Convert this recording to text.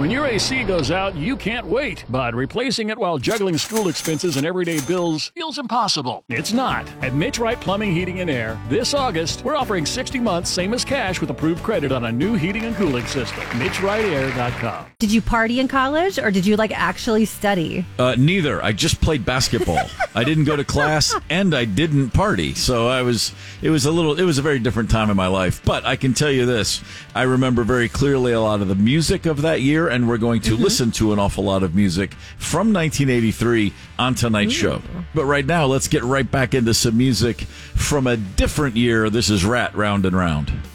When your AC goes out, you can't wait, but replacing it while juggling school expenses and everyday bills feels impossible. It's not. At Mitch Wright Plumbing, Heating, and Air, this August, we're offering 60 months, same as cash, with approved credit on a new heating and cooling system. MitchWrightAir.com. Did you party in college, or did you actually study? Neither. I just played basketball. I didn't go to class, and I didn't party. So it was a very different time in my life. But I can tell you this: I remember very clearly a lot of the music of that year, and we're going to listen to an awful lot of music from 1983 on tonight's show. But right now, let's get right back into some music from a different year. This is Rat, Round and Round.